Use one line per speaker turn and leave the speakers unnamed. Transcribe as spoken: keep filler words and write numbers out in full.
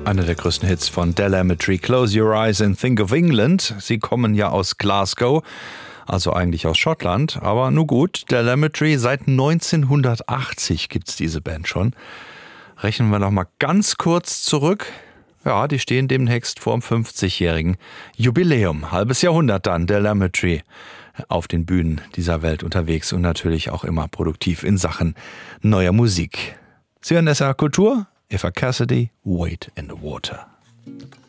Einer der größten Hits von Telemetry, Close Your Eyes and Think of England. Sie kommen ja aus Glasgow, also eigentlich aus Schottland. Aber nun gut, Telemetry, seit neunzehnhundertachtzig gibt's diese Band schon. Rechnen wir noch mal ganz kurz zurück. Ja, die stehen demnächst vorm fünfzigjährigen Jubiläum. Halbes Jahrhundert dann, Telemetry, auf den Bühnen dieser Welt unterwegs und natürlich auch immer produktiv in Sachen neuer Musik. Sie hören S R Kultur, Eva Cassidy, Wade in the Water.